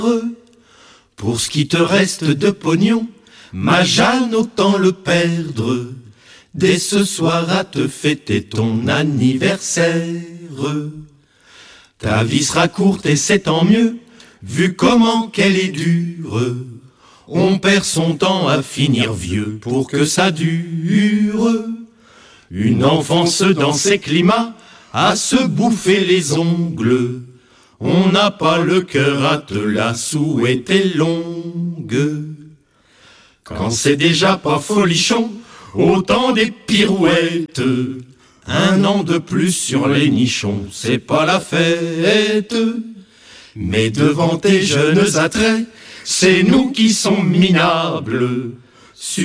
Pour ce qui te reste de pognon, ma Jeanne, autant le perdre. Dès ce soir à te fêter ton anniversaire. Ta vie sera courte et c'est tant mieux, vu comment qu'elle est dure. On perd son temps à finir vieux pour que ça dure. Une enfance dans ces climats, à se bouffer les ongles. On n'a pas le cœur à te la souhaiter longue. Quand c'est déjà pas folichon, autant des pirouettes. Un an de plus sur les nichons, c'est pas la fête. Mais devant tes jeunes attraits, c'est nous qui sommes minables.